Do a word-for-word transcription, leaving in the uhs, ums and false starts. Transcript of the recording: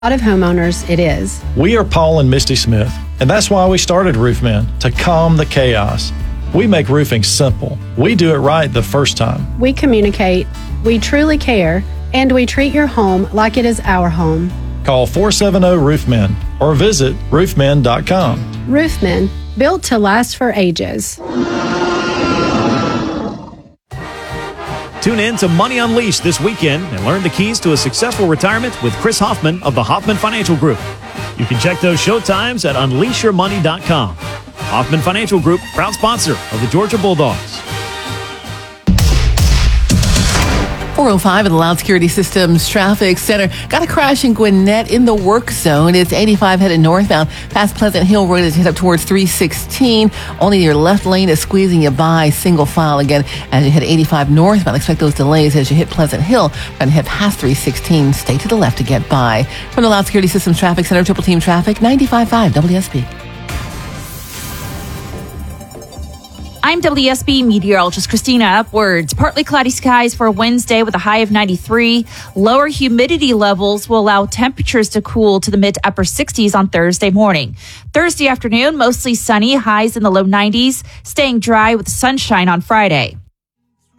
A lot of homeowners, it is. We are Paul and Misty Smith, and that's why we started Roofmen, to calm the chaos. We make roofing simple. We do it right the first time. We communicate, we truly care, and we treat your home like it is our home. Call four seven zero Roofmen or visit roofmen dot com. Roofmen, built to last for ages. Tune in to Money Unleashed this weekend and learn the keys to a successful retirement with Chris Hoffman of the Hoffman Financial Group. You can check those show times at unleash your money dot com. Hoffman Financial Group, proud sponsor of the Georgia Bulldogs. four oh five at the Loud Security Systems Traffic Center. Got a crash in Gwinnett in the work zone. It's eighty-five headed northbound past Pleasant Hill Road as you head up towards three sixteen. Only your left lane is squeezing you by single file again as you hit eighty-five northbound. Expect those delays as you hit Pleasant Hill and head past three sixteen. Stay to the left to get by. From the Loud Security Systems Traffic Center, Triple Team Traffic, ninety-five point five W S B. I'm W S B meteorologist Christina Upwards. Partly cloudy skies for Wednesday with a high of ninety-three. Lower humidity levels will allow temperatures to cool to the mid to upper sixties on Thursday morning. Thursday afternoon, mostly sunny, highs in the low nineties, staying dry with sunshine on Friday.